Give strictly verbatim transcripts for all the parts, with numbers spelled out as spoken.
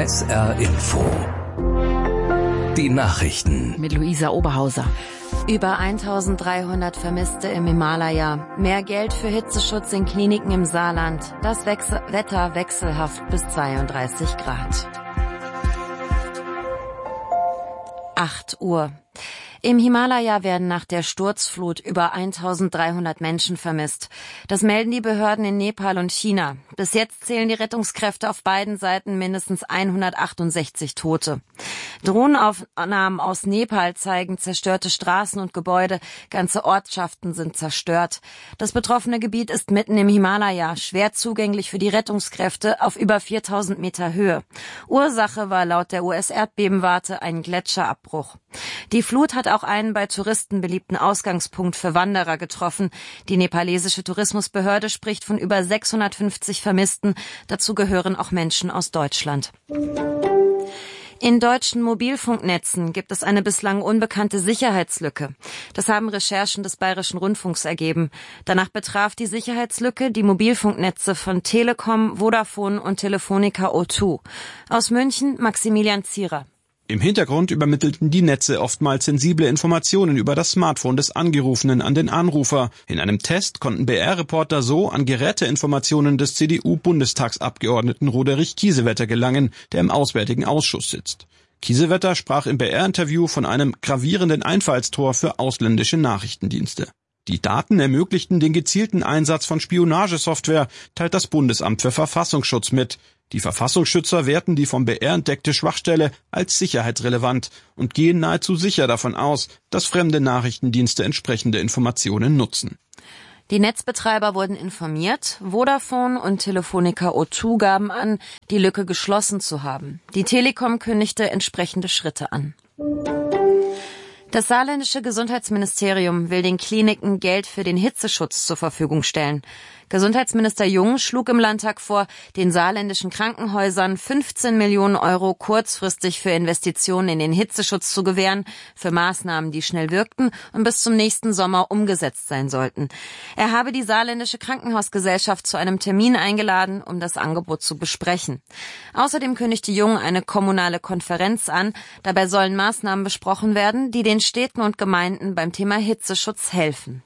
S R Info. Die Nachrichten. Mit Luisa Oberhauser. Über eintausenddreihundert Vermisste im Himalaya. Mehr Geld für Hitzeschutz in Kliniken im Saarland. Das Wechsel- Wetter wechselhaft bis zweiunddreißig Grad. acht Uhr. Im Himalaya werden nach der Sturzflut über eintausenddreihundert Menschen vermisst. Das melden die Behörden in Nepal und China. Bis jetzt zählen die Rettungskräfte auf beiden Seiten mindestens hundertachtundsechzig Tote. Drohnenaufnahmen aus Nepal zeigen zerstörte Straßen und Gebäude. Ganze Ortschaften sind zerstört. Das betroffene Gebiet ist mitten im Himalaya, schwer zugänglich für die Rettungskräfte auf über viertausend Meter Höhe. Ursache war laut der U S-Erdbebenwarte ein Gletscherabbruch. Die Flut hat auch einen bei Touristen beliebten Ausgangspunkt für Wanderer getroffen. Die nepalesische Tourismusbehörde spricht von über sechshundertfünfzig Vermissten. Dazu gehören auch Menschen aus Deutschland. In deutschen Mobilfunknetzen gibt es eine bislang unbekannte Sicherheitslücke. Das haben Recherchen des Bayerischen Rundfunks ergeben. Danach betraf die Sicherheitslücke die Mobilfunknetze von Telekom, Vodafone und Telefonica O zwei. Aus München Maximilian Zierer. Im Hintergrund übermittelten die Netze oftmals sensible Informationen über das Smartphone des Angerufenen an den Anrufer. In einem Test konnten B R-Reporter so an Geräteinformationen des C D U-Bundestagsabgeordneten Roderich Kiesewetter gelangen, der im Auswärtigen Ausschuss sitzt. Kiesewetter sprach im B R-Interview von einem gravierenden Einfallstor für ausländische Nachrichtendienste. Die Daten ermöglichten den gezielten Einsatz von Spionagesoftware, teilt das Bundesamt für Verfassungsschutz mit. Die Verfassungsschützer werten die vom B R entdeckte Schwachstelle als sicherheitsrelevant und gehen nahezu sicher davon aus, dass fremde Nachrichtendienste entsprechende Informationen nutzen. Die Netzbetreiber wurden informiert. Vodafone und Telefonica O zwei gaben an, die Lücke geschlossen zu haben. Die Telekom kündigte entsprechende Schritte an. Das saarländische Gesundheitsministerium will den Kliniken Geld für den Hitzeschutz zur Verfügung stellen. Gesundheitsminister Jung schlug im Landtag vor, den saarländischen Krankenhäusern fünfzehn Millionen Euro kurzfristig für Investitionen in den Hitzeschutz zu gewähren, für Maßnahmen, die schnell wirkten und bis zum nächsten Sommer umgesetzt sein sollten. Er habe die saarländische Krankenhausgesellschaft zu einem Termin eingeladen, um das Angebot zu besprechen. Außerdem kündigte Jung eine kommunale Konferenz an. Dabei sollen Maßnahmen besprochen werden, die den Städten und Gemeinden beim Thema Hitzeschutz helfen.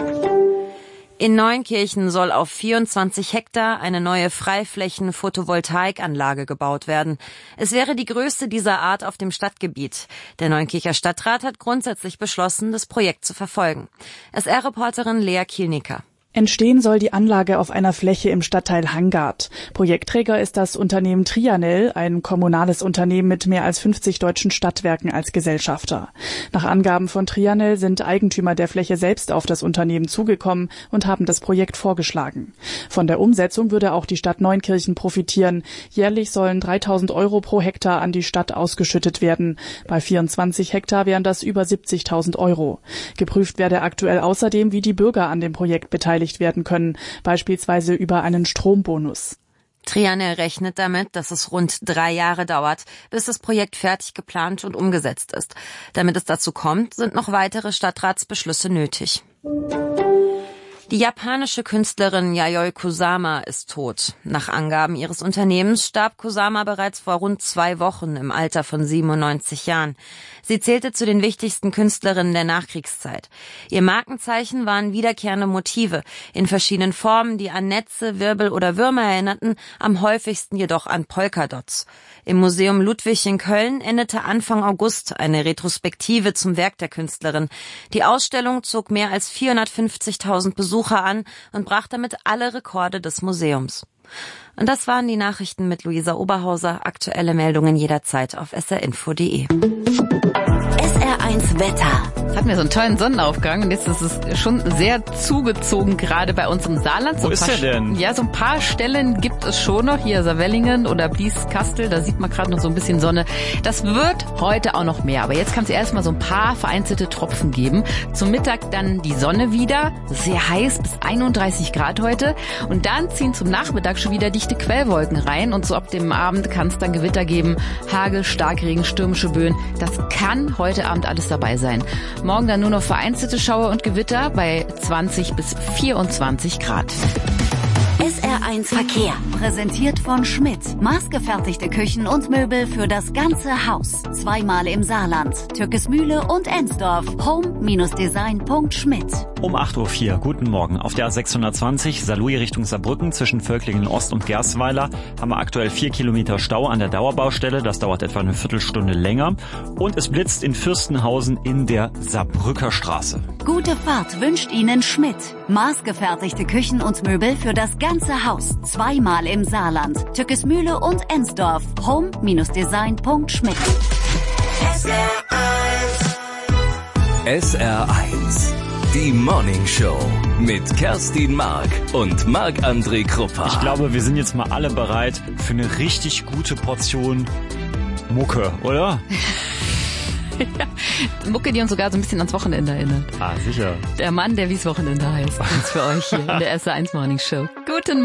In Neunkirchen soll auf vierundzwanzig Hektar eine neue Freiflächen-Photovoltaikanlage gebaut werden. Es wäre die größte dieser Art auf dem Stadtgebiet. Der Neunkircher Stadtrat hat grundsätzlich beschlossen, das Projekt zu verfolgen. S R-Reporterin Lea Kielnicker. Entstehen soll die Anlage auf einer Fläche im Stadtteil Hangard. Projektträger ist das Unternehmen Trianel, ein kommunales Unternehmen mit mehr als fünfzig deutschen Stadtwerken als Gesellschafter. Nach Angaben von Trianel sind Eigentümer der Fläche selbst auf das Unternehmen zugekommen und haben das Projekt vorgeschlagen. Von der Umsetzung würde auch die Stadt Neunkirchen profitieren. Jährlich sollen dreitausend Euro pro Hektar an die Stadt ausgeschüttet werden. Bei vierundzwanzig Hektar wären das über siebzigtausend Euro. Geprüft werde aktuell außerdem, wie die Bürger an dem Projekt beteiligt werden können, beispielsweise über einen Strombonus. Trianel rechnet damit, dass es rund drei Jahre dauert, bis das Projekt fertig geplant und umgesetzt ist. Damit es dazu kommt, sind noch weitere Stadtratsbeschlüsse nötig. Die japanische Künstlerin Yayoi Kusama ist tot. Nach Angaben ihres Unternehmens starb Kusama bereits vor rund zwei Wochen im Alter von siebenundneunzig Jahren. Sie zählte zu den wichtigsten Künstlerinnen der Nachkriegszeit. Ihr Markenzeichen waren wiederkehrende Motive in verschiedenen Formen, die an Netze, Wirbel oder Würmer erinnerten, am häufigsten jedoch an Polkadots. Im Museum Ludwig in Köln endete Anfang August eine Retrospektive zum Werk der Künstlerin. Die Ausstellung zog mehr als vierhundertfünfzigtausend Besucher an und brach damit alle Rekorde des Museums. Und das waren die Nachrichten mit Luisa Oberhauser. Aktuelle Meldungen jederzeit auf s r info punkt d e. S R eins Wetter. Jetzt hatten wir so einen tollen Sonnenaufgang und jetzt ist es schon sehr zugezogen, gerade bei uns im Saarland. So Wo ist der denn? Ja, so ein paar Stellen gibt es schon noch. Hier Saarwellingen oder Blieskastel, da sieht man gerade noch so ein bisschen Sonne. Das wird heute auch noch mehr, aber jetzt kann es erstmal so ein paar vereinzelte Tropfen geben. Zum Mittag dann die Sonne wieder, sehr heiß, bis einunddreißig Grad heute. Und dann ziehen zum Nachmittag schon wieder dichte Quellwolken rein und so ab dem Abend kann es dann Gewitter geben. Hagel, Starkregen, stürmische Böen. Das kann heute Abend alles dabei sein. Morgen dann nur noch vereinzelte Schauer und Gewitter bei zwanzig bis vierundzwanzig Grad. S R eins Verkehr, präsentiert von Schmidt. Maßgefertigte Küchen und Möbel für das ganze Haus. Zweimal im Saarland, Türkesmühle und Ensdorf. home Design Punkt schmidt. Um acht Uhr vier, guten Morgen. Auf der A sechshundertzwanzig Saarlouis Richtung Saarbrücken zwischen Völklingen Ost und Gerstweiler haben wir aktuell vier Kilometer Stau an der Dauerbaustelle. Das dauert etwa eine Viertelstunde länger. Und es blitzt in Fürstenhausen in der Saarbrücker Straße. Gute Fahrt wünscht Ihnen Schmidt. Maßgefertigte Küchen und Möbel für das ganze Haus. Zweimal im Saarland, Türkesmühle und Ensdorf. home Design Punkt schmidt. S R eins. Die Morning Show mit Kerstin Mark und Marc-André Kruppa. Ich glaube, wir sind jetzt mal alle bereit für eine richtig gute Portion Mucke, oder? Ja, Mucke, die uns sogar so ein bisschen ans Wochenende erinnert. Ah, sicher. Der Mann, der wie's Wochenende heißt. Das ist für euch hier in der S R eins Morning Show. Guten Morgen.